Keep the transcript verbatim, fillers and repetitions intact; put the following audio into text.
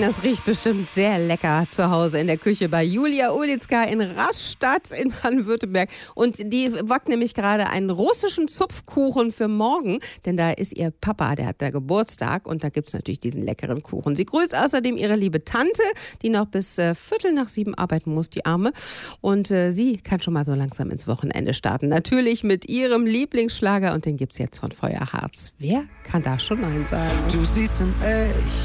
Das riecht bestimmt sehr lecker zu Hause in der Küche bei Julia Ulitzka in Rastatt in Baden-Württemberg. Und die backt nämlich gerade einen russischen Zupfkuchen für morgen, denn da ist ihr Papa, der hat da Geburtstag und da gibt's natürlich diesen leckeren Kuchen. Sie grüßt außerdem ihre liebe Tante, die noch bis äh, Viertel nach sieben arbeiten muss, die Arme. Und äh, sie kann schon mal so langsam ins Wochenende starten. Natürlich mit ihrem Lieblingsschlager und den gibt's jetzt von Feuerharz. Wer kann da schon Nein sagen? Du siehst in echt